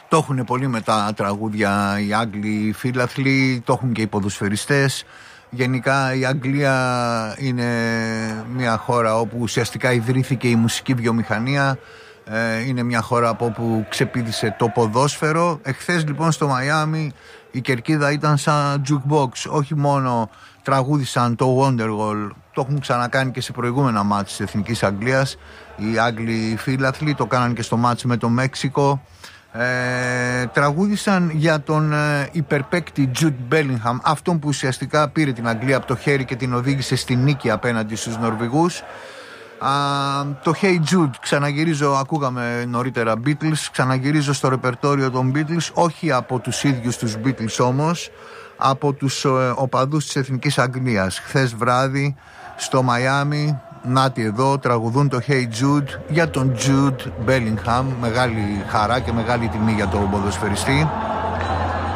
Το έχουν πολύ με τα τραγούδια οι Άγγλοι φίλαθλοι, το έχουν και οι ποδοσφαιριστές. Γενικά η Αγγλία είναι μια χώρα όπου ουσιαστικά ιδρύθηκε η μουσική βιομηχανία. Είναι μια χώρα από όπου ξεπήδησε το ποδόσφαιρο. Εχθές λοιπόν στο Μαϊάμι η κερκίδα ήταν σαν jukebox. Όχι μόνο τραγούδισαν το Wonderwall, το έχουν ξανακάνει και σε προηγούμενα μάτς της Εθνικής Αγγλίας. Οι Άγγλοι φίλαθλοι το κάναν και στο μάτς με το Μέξικο. Τραγούδισαν για τον υπερπαίκτη Jude Bellingham, αυτόν που ουσιαστικά πήρε την Αγγλία από το χέρι και την οδήγησε στη νίκη απέναντι στους Νορβηγούς. Το Hey Jude, ξαναγυρίζω, ακούγαμε νωρίτερα Beatles, ξαναγυρίζω στο ρεπερτόριο των Beatles, όχι από τους ίδιους τους Beatles όμως, από τους οπαδούς της Εθνικής Αγγλίας. Χθες βράδυ στο Μαϊάμι, νάτι εδώ, τραγουδούν το Hey Jude για τον Jude Bellingham. Μεγάλη χαρά και μεγάλη τιμή για τον ποδοσφαιριστή.